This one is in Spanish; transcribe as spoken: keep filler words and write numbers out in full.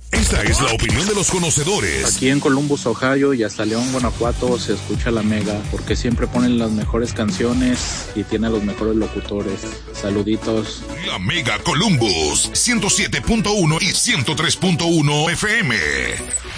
Esta es la opinión de los conocedores. Aquí en Columbus, Ohio y hasta León, Guanajuato se escucha La Mega porque siempre ponen las mejores canciones y tiene a los mejores locutores. Saluditos. La Mega Columbus, ciento siete punto uno y ciento tres punto uno F M.